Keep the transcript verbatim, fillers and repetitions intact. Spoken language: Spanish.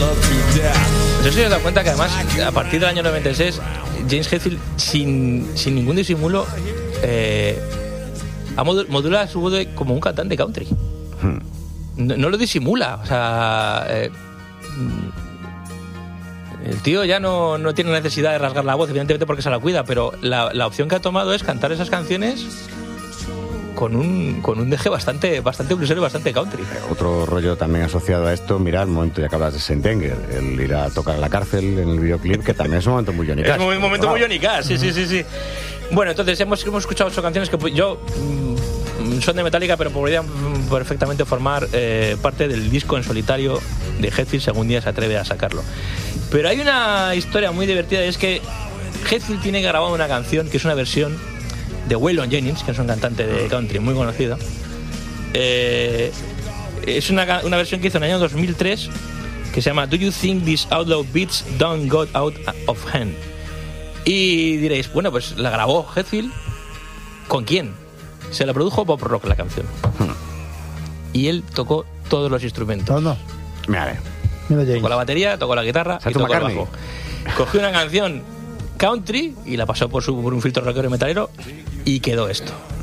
No sé si os dado cuenta que además, a partir del año noventa y seis, James Hetfield, sin, sin ningún disimulo, eh, modula su voz de, como un cantante country. Hmm. No, no lo disimula, o sea... Eh, el tío ya no, no tiene necesidad de rasgar la voz, evidentemente porque se la cuida, pero la, la opción que ha tomado es cantar esas canciones con un, con un deje bastante, bastante bluesero y bastante country. Otro rollo también asociado a esto, mira, el momento ya que hablas de Saint Anger, el ir a tocar a la cárcel en el videoclip, que también es un momento muy Johnny Cash. Es un momento muy Johnny Cash, sí, sí, sí, sí. Bueno, entonces hemos, hemos escuchado ocho canciones que yo... Mmm, son de Metallica, pero podrían perfectamente formar eh, parte del disco en solitario de Hetfield, si algún día se atreve a sacarlo. Pero hay una historia muy divertida, y es que Hetfield tiene grabado una canción que es una versión de Waylon Jennings, que es un cantante de country muy conocido. Eh, es una, una versión que hizo en el año dos mil tres que se llama Do You Think These Outlaw Beats Done Got Out of Hand? Y diréis, bueno, pues la grabó Hetfield. ¿Con quién? Se la produjo Bob Rock la canción. Y él tocó todos los instrumentos. ¿Todo? Mira, tocó la batería, tocó la guitarra y tocó el bajo. Cogió una canción country y la pasó por, su, por un filtro rockero y metalero y quedó esto.